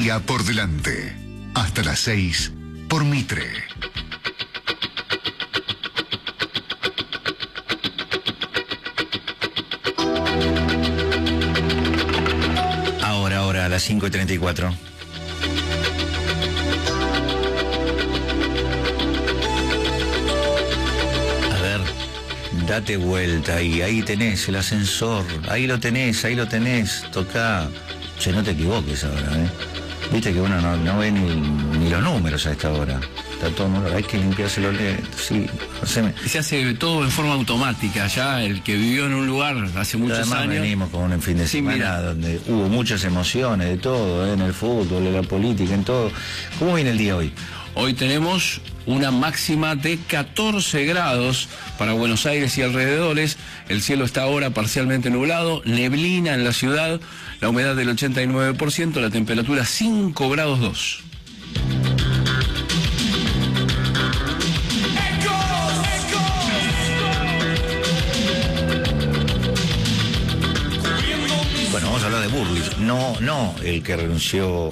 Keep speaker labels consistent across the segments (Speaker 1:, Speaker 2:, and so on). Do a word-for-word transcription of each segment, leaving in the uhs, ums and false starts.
Speaker 1: día por delante. Hasta las seis por Mitre.
Speaker 2: Ahora, ahora, a las cinco y treinta y cuatro. A ver, date vuelta ahí, ahí tenés el ascensor, ahí lo tenés, ahí lo tenés, tocá. Che, no te equivoques ahora, ¿eh? Viste que uno no, no ve ni, ni los números a esta hora. Está todo mundo, hay que limpiarse los lentes, sí. Haceme.
Speaker 3: Se hace todo en forma automática. Ya el que vivió en un lugar hace muchos
Speaker 2: Además,
Speaker 3: años.
Speaker 2: venimos con un fin de
Speaker 3: Sí,
Speaker 2: semana
Speaker 3: mira.
Speaker 2: donde hubo muchas emociones de todo, ¿eh? En el fútbol, en la política, en todo. ¿Cómo viene el día hoy?
Speaker 3: Hoy tenemos una máxima de catorce grados para Buenos Aires y alrededores. El cielo está ahora parcialmente nublado, neblina en la ciudad, la humedad del ochenta y nueve por ciento, la temperatura cinco grados dos.
Speaker 2: Bueno, vamos a hablar de Bullrich. No, no el que renunció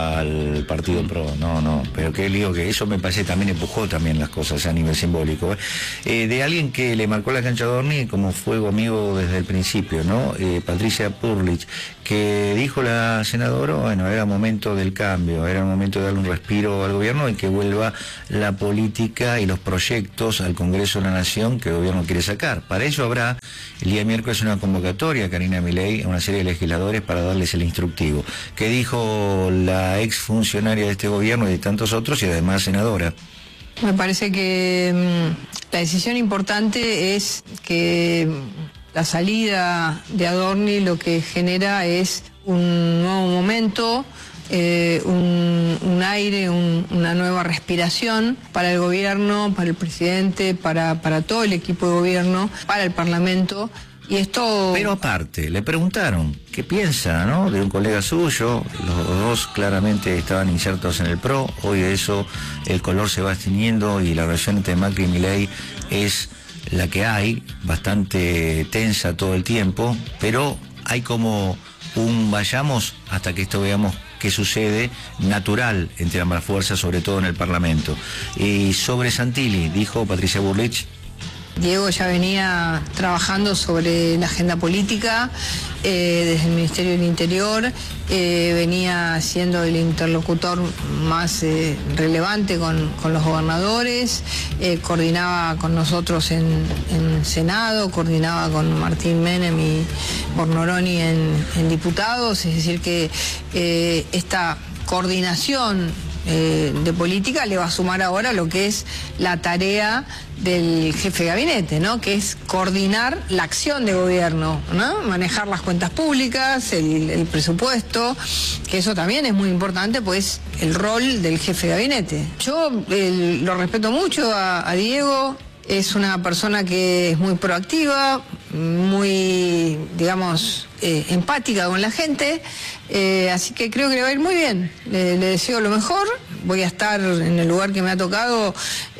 Speaker 2: al Partido Pro, no, no. Pero que digo que eso me parece también empujó también las cosas a nivel simbólico. ¿eh? Eh, de alguien que le marcó la cancha a Dorni como fuego amigo desde el principio, ¿no? Eh, Patricia Bullrich, que dijo la senadora, bueno, era momento del cambio, era momento de darle un respiro al gobierno y que vuelva la política y los proyectos al Congreso de la Nación que el gobierno quiere sacar. Para eso habrá el día miércoles una convocatoria, Karina Milei, a una serie de legisladores para darles el instructivo. ¿Qué dijo la ex funcionaria de este gobierno y de tantos otros y además senadora?
Speaker 4: Me parece que mmm, la decisión importante es que la salida de Adorni lo que genera es un nuevo momento, eh, un, un aire, un, una nueva respiración para el gobierno, para el presidente, para, para todo el equipo de gobierno, para el Parlamento. Y esto...
Speaker 2: Pero aparte, le preguntaron qué piensa, ¿no? De un colega suyo, los dos claramente estaban insertos en el PRO, hoy de eso el color se va extinguiendo y la relación entre Macri y Milei es la que hay, bastante tensa todo el tiempo, pero hay como un vayamos hasta que esto veamos qué sucede, natural entre ambas fuerzas, sobre todo en el Parlamento. Y sobre Santilli, dijo Patricia Bullrich.
Speaker 4: Diego ya venía trabajando sobre la agenda política eh, desde el Ministerio del Interior, eh, venía siendo el interlocutor más eh, relevante con, con los gobernadores, eh, coordinaba con nosotros en, en Senado, coordinaba con Martín Menem y Bornoroni en, en diputados, es decir que eh, esta coordinación Eh, de política le va a sumar ahora lo que es la tarea del jefe de gabinete, ¿no? Que es coordinar la acción de gobierno, ¿no? Manejar las cuentas públicas, el, el presupuesto, que eso también es muy importante, pues el rol del jefe de gabinete. Yo eh, lo respeto mucho a, a Diego, es una persona que es muy proactiva, muy, digamos, eh, empática con la gente, eh, así que creo que le va a ir muy bien. Le, le deseo lo mejor, voy a estar en el lugar que me ha tocado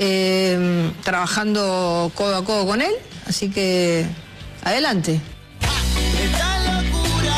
Speaker 4: eh, trabajando codo a codo con él, así que adelante.
Speaker 5: Esta locura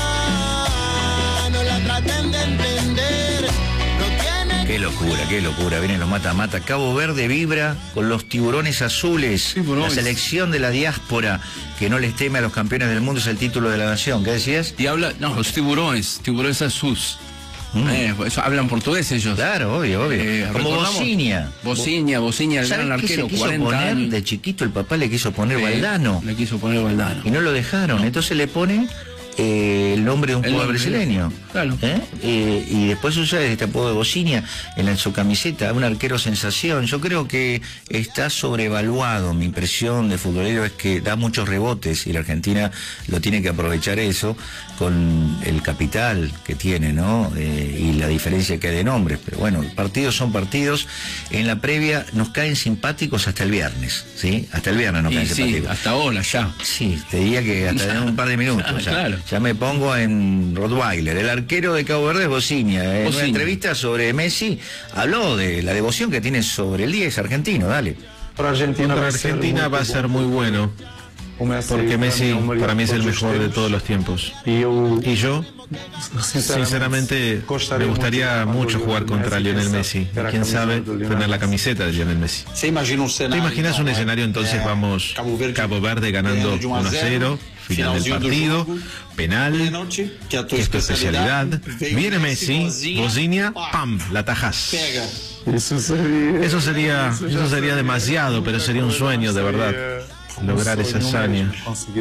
Speaker 5: no la traten de entender. No tiene...
Speaker 2: Qué locura, qué locura. Vienen los mata-mata. Cabo Verde vibra con los tiburones azules.
Speaker 3: Tiburones.
Speaker 2: La selección de la diáspora que no les teme a los campeones del mundo es el título de la nación. ¿Qué decías?
Speaker 3: Y habla, no, los tiburones, tiburones azules.
Speaker 2: Mm.
Speaker 3: Eh, eso, hablan portugués ellos.
Speaker 2: Claro, obvio, obvio.
Speaker 3: Eh,
Speaker 2: Como
Speaker 3: recordamos-
Speaker 2: Bociña.
Speaker 3: Bociña, Bociña, el
Speaker 2: ¿Sabes
Speaker 3: gran
Speaker 2: qué se
Speaker 3: arquero,
Speaker 2: quiso
Speaker 3: cuarenta
Speaker 2: poner?
Speaker 3: años.
Speaker 2: De chiquito el papá le quiso poner
Speaker 3: Eh,
Speaker 2: Valdano.
Speaker 3: Le quiso poner Valdano.
Speaker 2: Y no lo dejaron. Entonces le ponen eh, el nombre de un
Speaker 3: El
Speaker 2: jugador
Speaker 3: nombre,
Speaker 2: brasileño.
Speaker 3: claro.
Speaker 2: ¿Eh? Eh, y después usa este apodo de Bociña en, la- en su camiseta, un arquero sensación. Yo creo que está sobrevaluado. Mi impresión de futbolero es que da muchos rebotes y la Argentina lo tiene que aprovechar eso con el capital que tiene, ¿no? Eh, y la diferencia que hay de nombres. Pero bueno, partidos son partidos. En la previa nos caen simpáticos hasta el viernes, ¿sí? Hasta el viernes nos
Speaker 3: Y
Speaker 2: caen
Speaker 3: sí,
Speaker 2: simpáticos.
Speaker 3: hasta ahora ya.
Speaker 2: Sí, te diría que hasta en un par de minutos.
Speaker 3: Ah,
Speaker 2: ya,
Speaker 3: claro.
Speaker 2: ya me pongo en Rottweiler. El arquero de Cabo Verde es Bociña. En
Speaker 3: Bociña.
Speaker 2: una entrevista sobre Messi habló de la devoción que tiene sobre el diez argentino. Dale.
Speaker 6: Contra Argentina va a ser muy bueno, porque Messi para mí es el mejor de todos los tiempos. Y yo Sinceramente, me gustaría mucho jugar contra Lionel Messi. Quién sabe, tener la camiseta de Lionel Messi. ¿Te imaginas un escenario entonces? Vamos, Cabo Verde ganando uno a cero, final del partido, penal, que es tu especialidad. Viene Messi, Bozinia, ¡pam! La tajás. Eso sería, eso sería demasiado, pero sería un sueño de verdad. Lograr esa hazaña.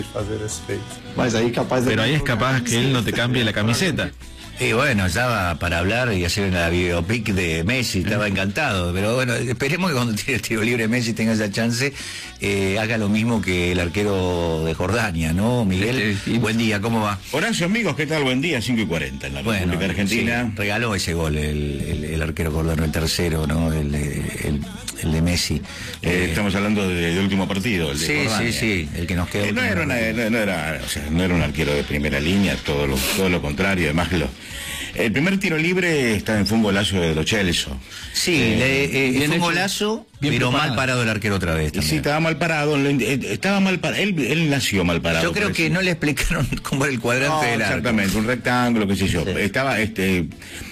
Speaker 6: Pero ahí es capaz que él no te cambie la camiseta.
Speaker 2: Y bueno, estaba para hablar y hacer una biopic de Messi, estaba encantado, pero bueno, esperemos que cuando tire el tiro libre Messi tenga esa chance, eh, haga lo mismo que el arquero de Jordania, ¿no, Miguel? Sí, sí. Buen día, ¿cómo va?
Speaker 7: Horacio, amigos, ¿qué tal? Buen día, cinco y cuarenta en la
Speaker 2: bueno,
Speaker 7: República Argentina.
Speaker 2: Sí, regaló ese gol el, el, el arquero jordano, el tercero, ¿no? El, el, el de Messi.
Speaker 7: Eh,
Speaker 2: eh,
Speaker 7: estamos hablando del de último partido, el de
Speaker 2: sí,
Speaker 7: Jordania.
Speaker 2: sí, sí, el que nos quedó.
Speaker 7: Eh, no, era una, no, no, era, o sea, no era un arquero de primera línea, todo lo, todo lo contrario, además que lo... El primer tiro libre está en fue un golazo de Lo Celso.
Speaker 2: Sí,
Speaker 7: eh,
Speaker 2: le, eh, fue un golazo, pero preparado. Mal parado el arquero otra vez.
Speaker 7: Sí, estaba mal parado, estaba mal parado, él, él nació mal parado.
Speaker 2: Yo creo que eso. No le explicaron cómo era el cuadrante
Speaker 7: no,
Speaker 2: del arco.
Speaker 7: Exactamente, un rectángulo, qué sé yo. Sí. Estaba, este,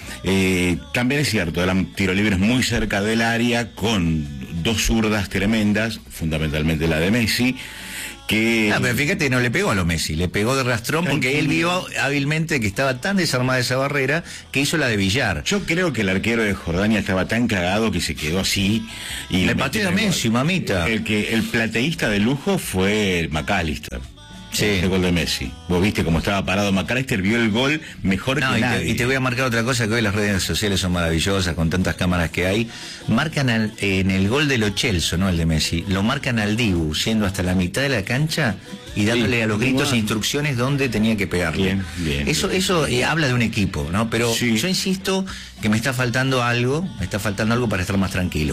Speaker 7: eh, también es cierto, eran tiros libres muy cerca del área, con dos zurdas tremendas, fundamentalmente la de Messi. Que...
Speaker 2: No, pero fíjate, no le pegó a lo Messi, le pegó de rastrón porque él vio hábilmente que estaba tan desarmada esa barrera que hizo la de Villar.
Speaker 7: Yo creo que el arquero de Jordania estaba tan cagado que se quedó así. Y
Speaker 2: le pateó a Messi, mamita.
Speaker 7: El, que, el plateísta de lujo fue el McAllister. Sí. El gol de Messi. Vos viste cómo estaba parado McAllister, vio el gol mejor no, que
Speaker 2: y
Speaker 7: nadie.
Speaker 2: Te, y te voy a marcar otra cosa, que hoy las redes sociales son maravillosas, con tantas cámaras que hay. Marcan al, en el gol de Lo Celso, no el de Messi, lo marcan al Dibu, siendo hasta la mitad de la cancha y dándole sí, a los gritos e instrucciones dónde tenía que pegarle.
Speaker 7: Bien, bien.
Speaker 2: Eso, bien. eso eh, habla de un equipo, ¿no? Pero sí. Yo insisto que me está faltando algo, me está faltando algo para estar más tranquilo.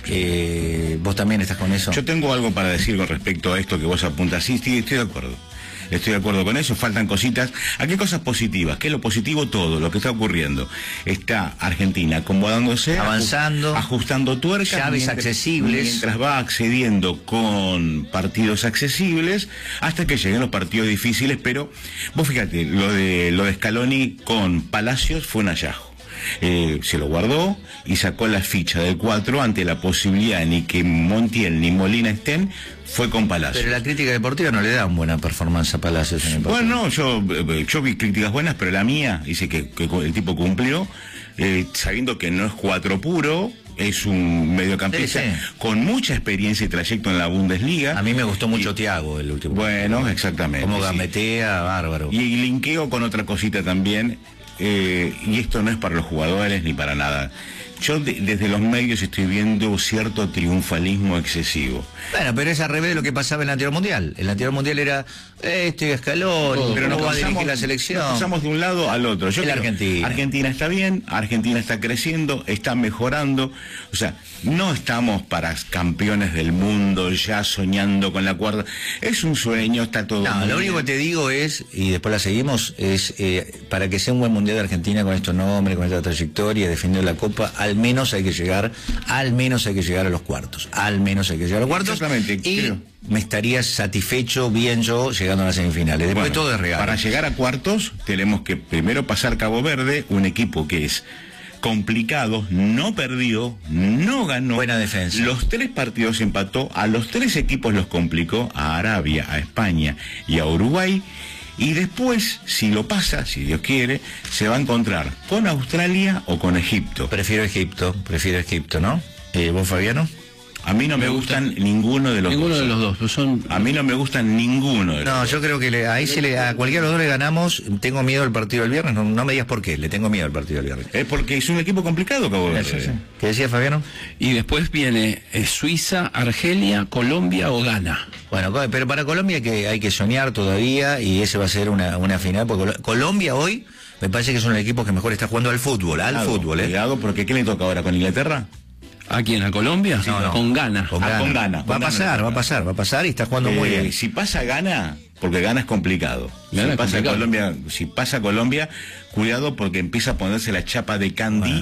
Speaker 2: Eh, ¿Vos también estás con eso?
Speaker 7: Yo tengo algo para decir con respecto a esto que vos apuntas. Sí, estoy, estoy de acuerdo. Estoy de acuerdo con eso, faltan cositas. Aquí hay cosas positivas. ¿Qué es lo positivo? Todo lo que está ocurriendo. Está Argentina acomodándose,
Speaker 2: avanzando,
Speaker 7: ajustando tuercas,
Speaker 2: llaves
Speaker 7: mientras,
Speaker 2: accesibles,
Speaker 7: mientras va accediendo con partidos accesibles hasta que lleguen los partidos difíciles. Pero vos fíjate, lo de lo de Scaloni con Palacios fue un hallazgo. Eh, se lo guardó y sacó la ficha del cuatro ante la posibilidad ni que Montiel ni Molina estén, fue con Palacios.
Speaker 2: Pero la crítica deportiva no le da una buena performance a Palacios en el partido.
Speaker 7: Bueno, no, yo, yo vi críticas buenas, pero la mía dice que, que el tipo cumplió, eh, sabiendo que no es cuatro puro, es un mediocampista sí, sí. con mucha experiencia y trayecto en la Bundesliga.
Speaker 2: A mí me gustó mucho y, Thiago el último.
Speaker 7: Bueno, partido. Exactamente.
Speaker 2: Como gametea, sí. Bárbaro.
Speaker 7: Y, y linkeo con otra cosita también. Eh, y esto no es para los jugadores ni para nada. Yo de, desde los medios estoy viendo cierto triunfalismo excesivo.
Speaker 2: Bueno, pero es al revés de lo que pasaba en el anterior mundial. El anterior mundial era este Escalón, oh, pero no va a dirigir la selección.
Speaker 7: Nos pasamos de un lado al otro. Yo
Speaker 2: el
Speaker 7: creo,
Speaker 2: Argentina.
Speaker 7: Argentina está bien, Argentina está creciendo, está mejorando. O sea, no estamos para campeones del mundo ya soñando con la cuarta. Es un sueño, está todo.
Speaker 2: No, lo único que te digo es, y después la seguimos, es eh, para que sea un buen mundial de Argentina con estos nombres, con esta trayectoria, defender la Copa, al menos hay que llegar, al menos hay que llegar a los cuartos, al menos hay que llegar a los cuartos.
Speaker 7: Exactamente,
Speaker 2: y
Speaker 7: creo.
Speaker 2: Me estaría satisfecho bien yo llegando a las semifinales. Después bueno, todo es regalo.
Speaker 7: Para llegar a cuartos tenemos que primero pasar Cabo Verde, un equipo que es complicado, no perdió, no ganó.
Speaker 2: Buena defensa.
Speaker 7: Los tres partidos empató, a los tres equipos los complicó, a Arabia, a España y a Uruguay. Y después, si lo pasa, si Dios quiere, se va a encontrar con Australia o con Egipto.
Speaker 2: Prefiero Egipto, prefiero Egipto, ¿no? Eh, ¿Vos, Fabiano?
Speaker 7: A mí no me, me gustan gusta, ninguno de los
Speaker 3: ninguno
Speaker 7: dos.
Speaker 3: Ninguno de los dos. Son...
Speaker 7: A mí no me gustan ninguno de los
Speaker 2: no,
Speaker 7: dos.
Speaker 2: No, yo creo que le, ahí se le, a cualquiera de los dos le ganamos. Tengo miedo del partido del viernes. No, no me digas por qué. Le tengo miedo al partido del viernes.
Speaker 7: Es porque es un equipo complicado, Cabo Verde.
Speaker 2: Sí, sí. ¿Qué decía Fabiano?
Speaker 3: Y después viene eh, Suiza, Argelia, Colombia o Ghana.
Speaker 2: Bueno, pero para Colombia hay que, hay que soñar todavía y ese va a ser una, una final. Porque Colombia hoy me parece que son los equipos que mejor está jugando al fútbol. Al
Speaker 7: cuidado,
Speaker 2: fútbol, ¿eh?
Speaker 7: Cuidado, porque ¿qué le toca ahora con Inglaterra?
Speaker 3: ¿A quién? ¿A Colombia?
Speaker 2: No, no.
Speaker 3: Con Ghana.
Speaker 2: Con Ghana.
Speaker 7: Ah, con Ghana.
Speaker 2: Va a pasar, va a pasar, va a pasar y está jugando
Speaker 7: eh,
Speaker 2: muy bien.
Speaker 7: Si pasa Ghana, porque Ghana es complicado.
Speaker 3: Ghana
Speaker 7: si
Speaker 3: es
Speaker 7: pasa
Speaker 3: complicado.
Speaker 7: Colombia, si pasa Colombia, cuidado porque empieza a ponerse la chapa de Candy.
Speaker 2: Bueno.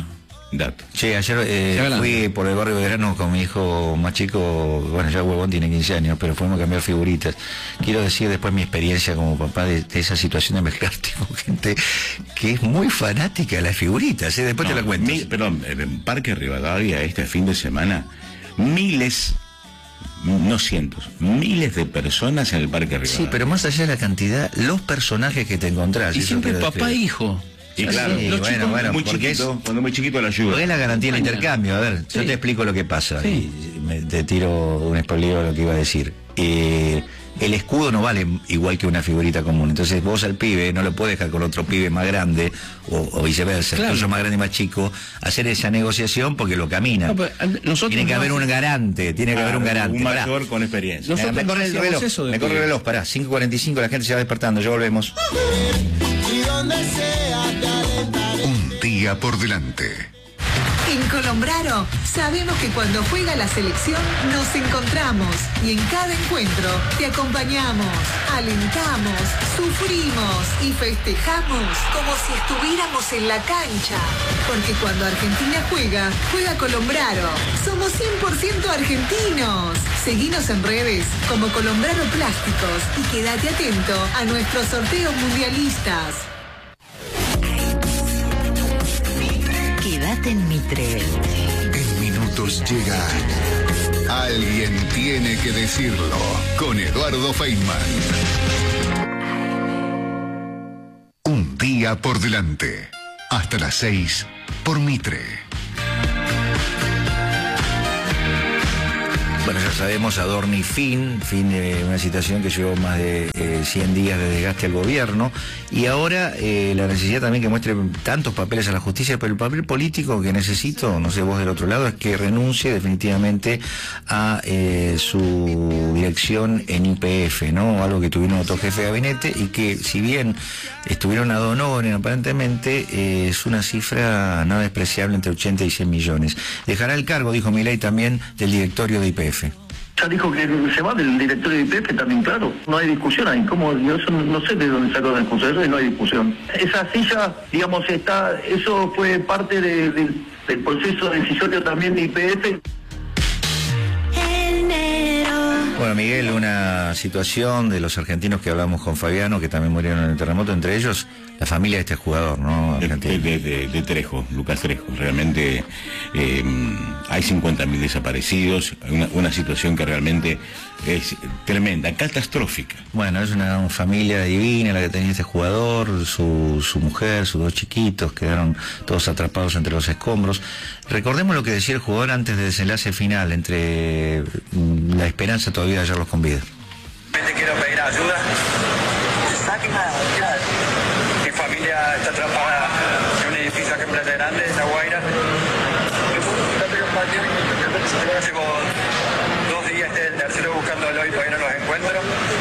Speaker 7: dato.
Speaker 2: Che, ayer eh, fui por el barrio Belgrano con mi hijo más chico, bueno, ya Huevón tiene quince años, pero fuimos a cambiar figuritas. Quiero decir después mi experiencia como papá de, de esa situación de mezclarte con gente que es muy fanática de las figuritas, ¿eh? Después
Speaker 7: no,
Speaker 2: te la cuento.
Speaker 7: Mil, perdón, en Parque Rivadavia este fin de semana, miles, no cientos, miles de personas en el Parque Rivadavia.
Speaker 2: Sí, pero más allá de la cantidad, los personajes que te encontrás.
Speaker 3: Y siempre papá e hijo.
Speaker 7: Y claro,
Speaker 2: sí,
Speaker 7: los
Speaker 2: bueno,
Speaker 7: chicos,
Speaker 2: bueno,
Speaker 7: muy
Speaker 2: porque
Speaker 7: chiquito,
Speaker 2: es,
Speaker 7: cuando muy chiquito la ayuda.
Speaker 2: Porque es la garantía del intercambio. A ver, sí. Yo te explico lo que pasa. Sí. Y me, te tiro un spoiler de lo que iba a decir. Eh, el escudo no vale igual que una figurita común. Entonces vos al pibe no lo puedes dejar con otro pibe más grande, o, o viceversa, claro. Incluso más grande y más chico, hacer esa negociación porque lo camina. No, tiene que no haber un garante, tiene que ah, haber un garante.
Speaker 7: Un mayor con experiencia.
Speaker 2: Eh, me corre el reloj, me corre el reloj, pará, cinco cuarenta y cinco, la gente se va despertando, ya volvemos.
Speaker 1: Un día por delante.
Speaker 8: En Colombraro sabemos que cuando juega la selección nos encontramos y en cada encuentro te acompañamos, alentamos, sufrimos y festejamos como si estuviéramos en la cancha. Porque cuando Argentina juega, juega Colombraro. Somos cien por ciento argentinos. Seguinos en redes como Colombraro Plásticos y quédate atento a nuestros sorteos mundialistas.
Speaker 9: Quédate en Mitre.
Speaker 1: En minutos llega Alguien tiene que decirlo con Eduardo Feynman. Un día por delante. Hasta las seis por Mitre.
Speaker 2: Bueno, ya sabemos, Adorni fin, fin de una situación que llevó más de eh, cien días de desgaste al gobierno, y ahora eh, la necesidad también que muestre tantos papeles a la justicia, pero el papel político que necesito, no sé vos del otro lado, es que renuncie definitivamente a eh, su dirección en Y P F, ¿no? Algo que tuvieron otro jefe de gabinete y que, si bien estuvieron ad honorem aparentemente, eh, es una cifra nada despreciable, entre ochenta y cien millones. Dejará el cargo, dijo Milei, también del directorio de Y P F.
Speaker 10: Ya dijo que se va del directorio de Y P F también, claro. No hay discusión ahí. ¿Cómo? Yo eso no sé de dónde sacó la discusión. Eso no hay discusión. Esa silla, digamos, está. Eso fue parte de, de, del proceso decisorio también de Y P F.
Speaker 2: Bueno, Miguel, una situación de los argentinos que hablamos con Fabiano, que también murieron en el terremoto, entre ellos la familia de este jugador, ¿no?
Speaker 7: De, de, de, de Trejo, Lucas Trejo. Realmente eh, hay cincuenta mil desaparecidos, una, una situación que realmente es tremenda, catastrófica.
Speaker 2: Bueno, es una familia divina la que tenía este jugador, su, su mujer, sus dos chiquitos, quedaron todos atrapados entre los escombros. Recordemos lo que decía el jugador antes del desenlace final, entre la esperanza todavía de hallarlos con vida.
Speaker 11: Te quiero pedir ayuda. Mi familia está atrapada en un edificio aquí en Playa Grande, en La Guaira. Llevo dos días, este es el tercero buscándolo y todavía no los encuentro.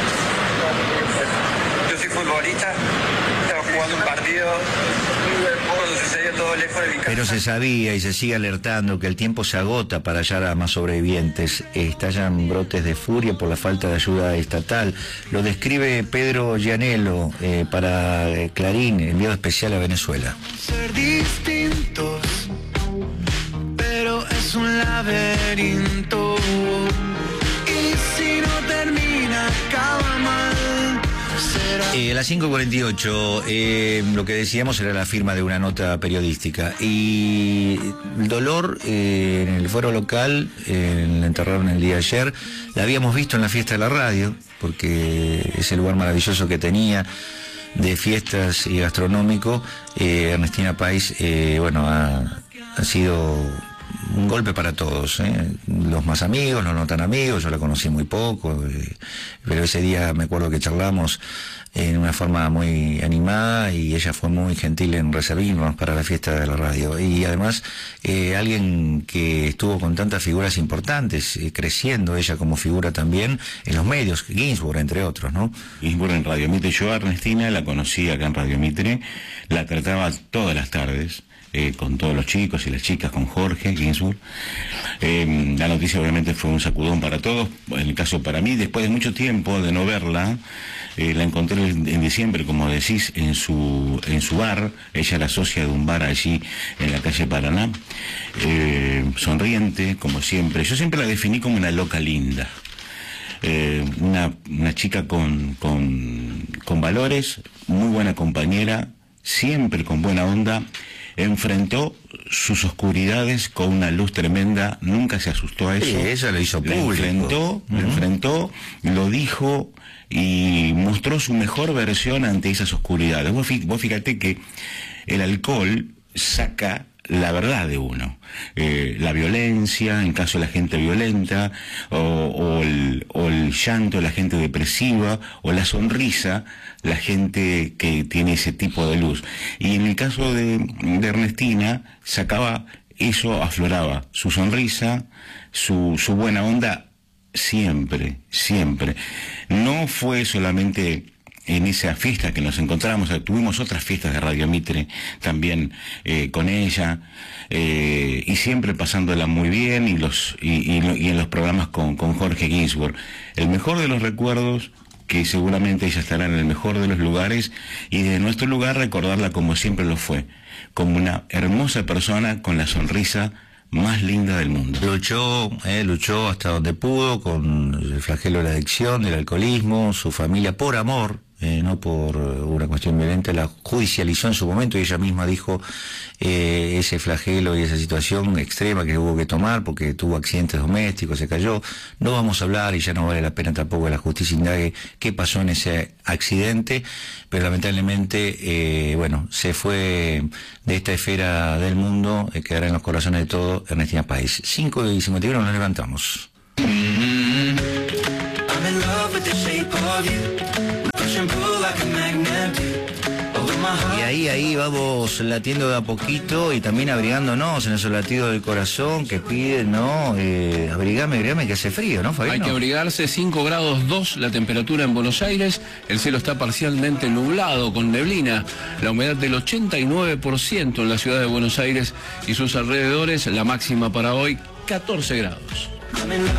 Speaker 11: Yo soy futbolista, estaba jugando un partido cuando sucedió todo lejos de mi casa.
Speaker 2: Pero se sabía y se sigue alertando que el tiempo se agota para hallar a más sobrevivientes. Estallan brotes de furia por la falta de ayuda estatal. Lo describe Pedro Gianello eh, para eh, Clarín, enviado especial a Venezuela.
Speaker 5: Ser distintos, pero es un laberinto. Y si no termina, acaba mal.
Speaker 2: Eh, a las cinco cuarenta y ocho, eh, lo que decíamos era la firma de una nota periodística. Y el dolor eh, en el foro local, eh, la enterraron el día de ayer. La habíamos visto en la fiesta de la radio, porque es el lugar maravilloso que tenía de fiestas y gastronómico. Eh, Ernestina Pais, eh, bueno, ha, ha sido un golpe para todos, ¿eh? Los más amigos, los no tan amigos. Yo la conocí muy poco, eh, pero ese día me acuerdo que charlamos en una forma muy animada y ella fue muy gentil en reservarnos para la fiesta de la radio. Y además, eh, alguien que estuvo con tantas figuras importantes, eh, creciendo ella como figura también en los medios, Ginsburg, entre otros, ¿no?
Speaker 7: Ginsburg en Radio Mitre. Yo a Ernestina la conocí acá en Radio Mitre, la trataba todas las tardes. eh, con todos los chicos y las chicas, con Jorge Ginsburg. Eh, la noticia obviamente fue un sacudón para todos, en el caso para mí, después de mucho tiempo de no verla. Eh, la encontré en diciembre, como decís, en su en su bar. Ella era socia de un bar allí en la calle Paraná, eh, sonriente como siempre. Yo siempre la definí como una loca linda, eh, una, una chica con, con, con valores, muy buena compañera, siempre con buena onda. Enfrentó sus oscuridades con una luz tremenda, nunca se asustó a eso.
Speaker 2: Sí, ella lo hizo público.
Speaker 7: Lo enfrentó, uh-huh. lo enfrentó, lo dijo y mostró su mejor versión ante esas oscuridades. Vos, vos fíjate que el alcohol saca la verdad de uno, eh, la violencia, en caso de la gente violenta, o, o, el, o el llanto de la gente depresiva, o la sonrisa, la gente que tiene ese tipo de luz. Y en el caso de, de Ernestina, sacaba eso, afloraba su sonrisa, su, su buena onda, siempre, siempre. No fue solamente en esa fiesta que nos encontramos, tuvimos otras fiestas de Radio Mitre también eh, con ella, eh, y siempre pasándola muy bien, y los y, y, y en los programas con, con Jorge Ginsburg. El mejor de los recuerdos, que seguramente ella estará en el mejor de los lugares, y de nuestro lugar recordarla como siempre lo fue, como una hermosa persona con la sonrisa más linda del mundo.
Speaker 2: Luchó, eh, luchó hasta donde pudo con el flagelo de la adicción, del alcoholismo, su familia por amor, eh, no por una cuestión violenta, la judicializó en su momento y ella misma dijo eh, ese flagelo y esa situación extrema que hubo que tomar porque tuvo accidentes domésticos, se cayó. No vamos a hablar y ya no vale la pena tampoco que la justicia indague qué pasó en ese accidente, pero lamentablemente, eh, bueno, se fue de esta esfera del mundo, eh, quedará en los corazones de todos Ernestina Páez. cinco y cincuenta y uno, nos levantamos. Y ahí, ahí vamos latiendo de a poquito y también abrigándonos en esos latidos del corazón que piden, ¿no? Eh, abrigame, abrigame que hace frío, ¿no, Fabián?
Speaker 3: Hay que abrigarse, cinco grados dos la temperatura en Buenos Aires, el cielo está parcialmente nublado con neblina, la humedad del ochenta y nueve por ciento en la ciudad de Buenos Aires y sus alrededores, la máxima para hoy, catorce grados.